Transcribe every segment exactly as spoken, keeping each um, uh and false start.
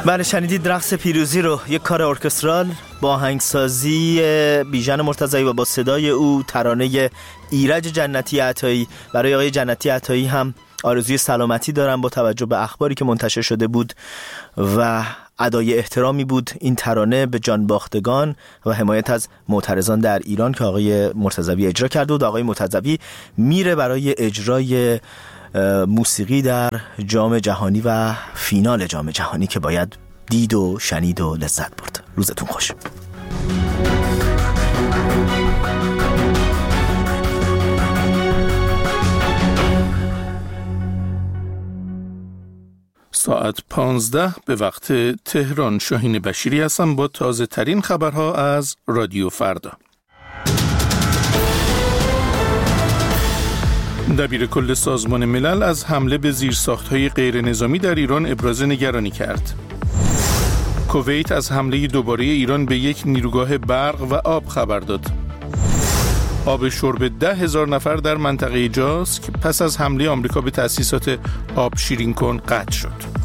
بله، شنیدید رقص پیروزی رو، یک کار ارکسترال با آهنگسازی بیژن مرتضوی و با صدای او ترانه ایرج جنتی عطایی. برای آقای جنتی عطایی هم آرزوی سلامتی دارم با توجه به اخباری که منتشر شده بود و ادای احترامی بود این ترانه به جانباختگان و حمایت از معترضان در ایران که آقای مرتضوی اجرا کرده بود. آقای مرتضوی میره برای اجرای موسیقی در جام جهانی و فینال جام جهانی که باید دید و شنید و لذت برد. روزتون خوش. ساعت پانزده به وقت تهران. شاهین بشیری هستم با تازه ترین خبرها از رادیو فردا. دبیر کل سازمان ملل از حمله به زیرساخت‌های غیر نظامی در ایران ابراز نگرانی کرد. کویت از حمله دوباره ایران به یک نیروگاه برق و آب خبر داد. آب شرب ده هزار نفر در منطقه جاسک پس از حمله آمریکا به تأسیسات آب شیرین کن قطع شد.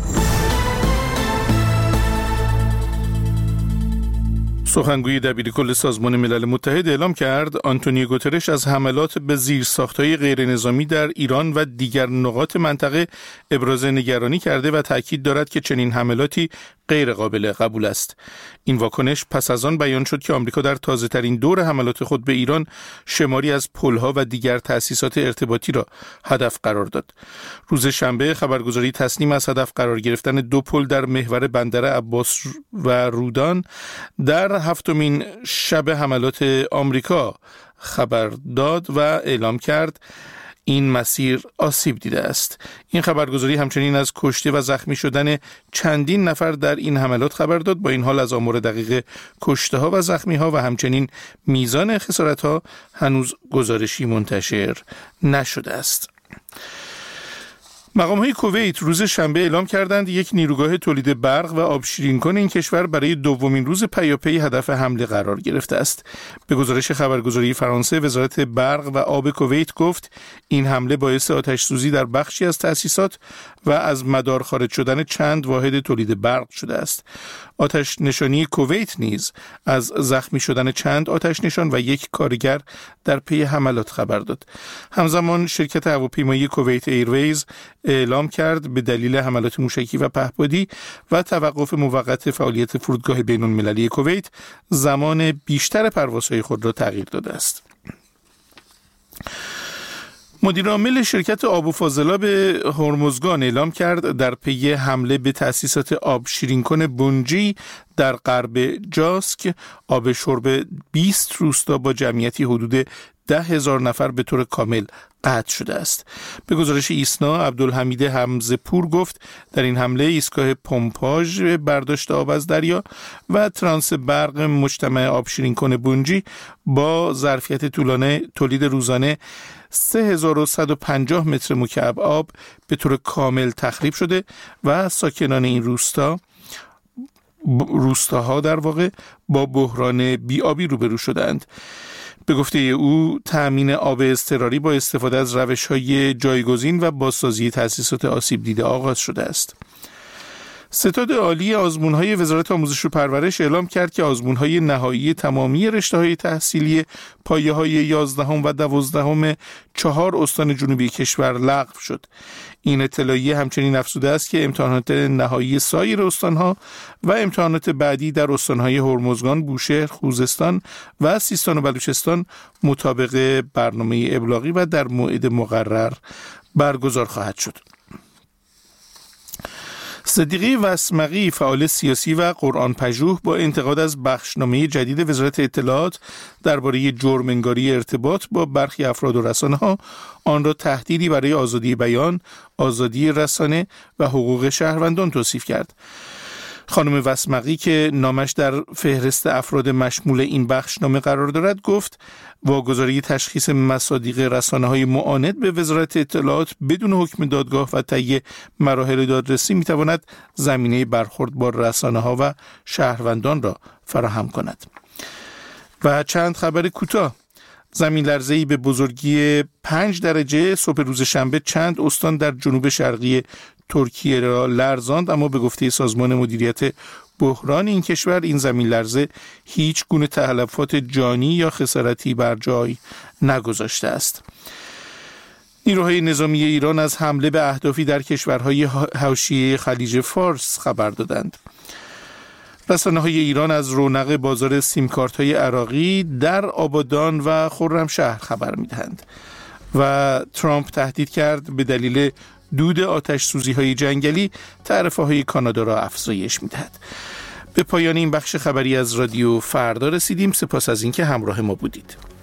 سخنگوی دبیر کل سازمان ملل متحد اعلام کرد آنتونیو گوترش از حملات به زیرساخت‌های غیر نظامی در ایران و دیگر نقاط منطقه ابراز نگرانی کرده و تاکید دارد که چنین حملاتی غیر قابل قبول است. این واکنش پس از آن بیان شد که آمریکا در تازه‌ترین دور حملات خود به ایران شماری از پل‌ها و دیگر تأسیسات ارتباطی را هدف قرار داد. روز شنبه خبرگزاری تسنیم از هدف قرار گرفتن دو پل در محور بندر عباس و رودان در هفتمین شب حملات آمریکا خبر داد و اعلام کرد این مسیر آسیب دیده است. این خبرگزاری همچنین از کشته و زخمی شدن چندین نفر در این حملات خبر داد. با این حال از آمار دقیق کشته ها و زخمی ها و همچنین میزان خسارت ها هنوز گزارشی منتشر نشده است. مقام‌های کویت روز شنبه اعلام کردند یک نیروگاه تولید برق و آب شیرین کن این کشور برای دومین روز پیاپی هدف حمله قرار گرفته است. به گزارش خبرگزاری فرانسه، وزارت برق و آب کویت گفت این حمله باعث آتش سوزی در بخشی از تأسیسات و از مدار خارج شدن چند واحد تولید برق شده است. آتش نشانی کویت نیز از زخمی شدن چند آتش نشان و یک کارگر در پی حملات خبر داد. همزمان شرکت هواپیمایی کویت ایرویز اعلام کرد به دلیل حملات موشکی و پهپادی و توقف موقت فعالیت فرودگاه بین‌المللی کویت زمان بیشتر پروازهای خود را تغییر داده است. مدیر عامل شرکت آب و فاضلاب هرمزگان اعلام کرد در پی حمله به تأسیسات آب شیرین کن بنجی در غرب جاسک آب شرب بیست روستا با جمعیتی حدود ده هزار نفر به طور کامل قطع شده است. به گزارش ایسنا، عبدالحمید حمزه‌پور گفت در این حمله ایستگاه پمپاژ برداشت آب از دریا و ترانس برق مجتمع آب شیرین کن بنجی با ظرفیت طولانه تولید روزانه سه هزار و صد و پنجاه متر مکعب آب به طور کامل تخریب شده و ساکنان این روستا روستاها در واقع با بحران بی‌آبی روبرو شدند. به گفته او تأمین آب اضطراری با استفاده از روش‌های جایگزین و بازسازی تأسیسات آسیب دیده آغاز شده است. ستاد عالی آزمون‌های وزارت آموزش و پرورش اعلام کرد که آزمون‌های نهایی تمامی رشته‌های تحصیلی پایه‌های یازدهم و دوازدهم چهار استان جنوبی کشور لغو شد. این اطلاعیه همچنین افزوده است که امتحانات نهایی سایر استان‌ها و امتحانات بعدی در استان‌های هرمزگان، بوشهر، خوزستان و سیستان و بلوچستان مطابق برنامه ابلاغی و در موعد مقرر برگزار خواهد شد. صدیقی وسمقی، فعال سیاسی و قرآن پژوه، با انتقاد از بخشنامه جدید وزارت اطلاعات درباره جرم‌انگاری ارتباط با برخی افراد و رسانه‌ها آن را تهدیدی برای آزادی بیان، آزادی رسانه و حقوق شهروندان توصیف کرد. خانم وسمقی که نامش در فهرست افراد مشمول این بخشنامه قرار دارد گفت واگذاری تشخیص مصادیق رسانه‌های معاند به وزارت اطلاعات بدون حکم دادگاه و طی مراحل دادرسی می‌تواند زمینه برخورد با رسانه‌ها و شهروندان را فراهم کند. و چند خبر کوتاه. زمین لرزه‌ای به بزرگی پنج درجه صبح روز شنبه چند استان در جنوب شرقی ترکیه را لرزاند، اما به گفته سازمان مدیریت بحران این کشور این زمین لرزه هیچ گونه تلفات جانی یا خسارتی بر جای نگذاشته است. نیروهای نظامی ایران از حمله به اهدافی در کشورهای حواشی خلیج فارس خبر دادند. رسانه‌های ایران از رونق بازار سیمکارت‌های عراقی در آبادان و خرمشهر خبر می‌دهند و ترامپ تهدید کرد به دلیل دود آتش سوزی‌های جنگلی تعرفه‌های کانادا را افزایش می‌دهد. به پایان این بخش خبری از رادیو فردا رسیدیم. سپاس از اینکه همراه ما بودید.